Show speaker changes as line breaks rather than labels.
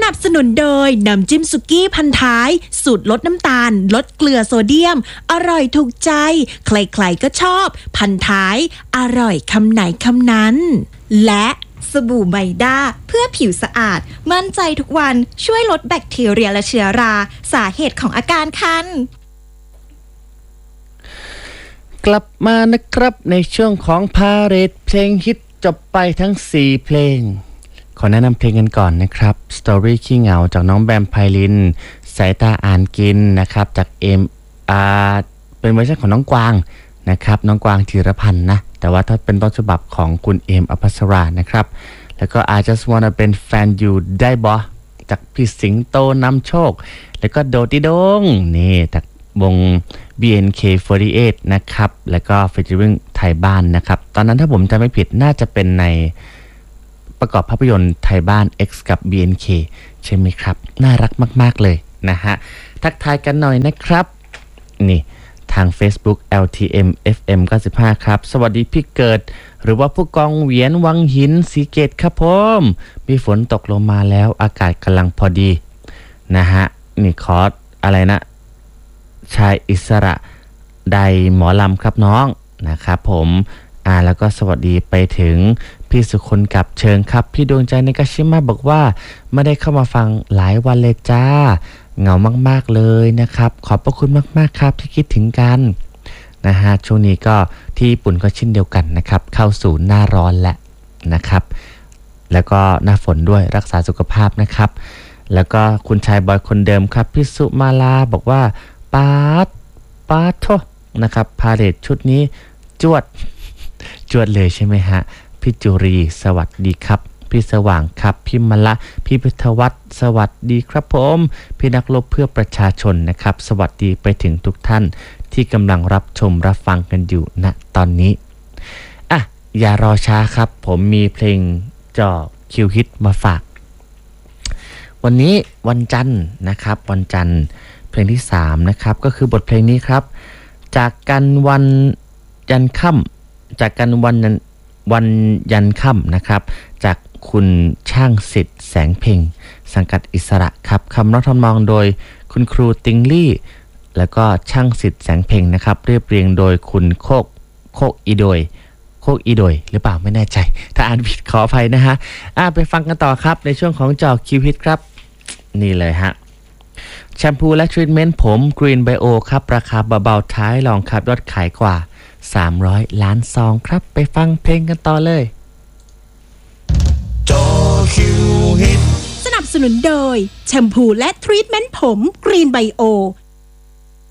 นับสนุนโดยน้ำจิ้มสุกี้พันท้ายสูตรลดน้ำตาลลดเกลือโซเดียมอร่อยถูกใจใครๆก็ชอบพันท้ายอร่อยคำไหนคำนั้นและ
สบู่ไมด้าเพื่อผิวสะอาดมั่นใจทุกวันช่วยลดแบคทีเรียและเชื้อราสาเหตุของอาการคัน
กลับมานะครับในช่วงของพาเหรดเพลงฮิตจบไปทั้ง4เพลงขอแนะนำเพลงกันก่อนนะครับ Story ขี้เหงาจากน้องแบมไพลินสายตาอ่านกินนะครับจากเป็นเวอร์ชันของน้องกวางนะครับน้องกวางธีรพันธ์นะแต่ว่าถ้าเป็นต้นฉบับของคุณเอมอภัสรานะครับแล้วก็ I Just Wanna เป็นแฟนอยู่ได้บ่จากพี่สิงโตนำโชคแล้วก็โดดิดงนี่จากวง BNK48 นะครับแล้วก็ฟีเจอริ่งไทยบ้านนะครับตอนนั้นถ้าผมจำไม่ผิดน่าจะเป็นในประกอบภาพยนตร์ไทยบ้าน X กับ BNK ใช่ไหมครับน่ารักมากๆเลยนะฮะทักทายกันหน่อยนะครับนี่ทาง Facebook LTM FM 95ครับสวัสดีพี่เกิดหรือว่าผู้กองเหวียนวังหินสีเกตครับผมมีฝนตกลงมาแล้วอากาศกำลังพอดีนะฮะนี่คอร์สอะไรนะชายอิสระใดหมอลำครับน้องนะครับผมแล้วก็สวัสดีไปถึงพี่สุคนกับเชิงครับพี่ดวงใจในกาชิมะบอกว่าไม่ได้เข้ามาฟังหลายวันเลยจ้าเหงามากๆเลยนะครับขอบพระคุณมากๆครับที่คิดถึงกันนะฮะช่วงนี้ก็ที่ญี่ปุ่นก็เช่นเดียวกันนะครับเข้าสู่หน้าร้อนแล้วนะครับแล้วก็หน้าฝนด้วยรักษาสุขภาพนะครับแล้วก็คุณชายบอยคนเดิมครับพี่สุมาลาบอกว่าปาโทนะครับพาเหรดชุดนี้จวดเลยใช่ไหมฮะพี่จุรีสวัสดีครับพี่สว่างครับพี่มละพี่พิทวัฒน์สวัสดีครับผมพี่นักรบเพื่อประชาชนนะครับสวัสดีไปถึงทุกท่านที่กำลังรับชมรับฟังกันอยู่ณตอนนี้อย่ารอช้าครับผมมีเพลงจ่อคิวฮิตมาฝากวันนี้วันจันทร์นะครับวันจันทร์เพลงที่3นะครับก็คือบทเพลงนี้ครับจากกันวันยันค่ำจากกันวันยันค่ำนะครับจากคุณช่างสิทธิ์แสงเพ็งสังกัดอิสระครับคำร้องทำนองโดยคุณครูติงลี่แล้วก็ช่างสิทธิ์แสงเพ็งนะครับเรียบเรียงโดยคุณโคกอีโดยหรือเปล่าไม่แน่ใจถ้าอ่านผิดขออภัยนะฮะไปฟังกันต่อครับในช่วงของจอคิวฮิตครับนี่เลยฮะแชมพูและทรีทเมนต์ผม Green Bio ครับราคาเบาๆท้ายลองครับยอดขายกว่า300 ล้านซองครับไปฟังเพลงกันต่อเลย
จอคิวฮิตสนับสนุนโดยแชมพูและทรีทเมนต์ผม Green Bio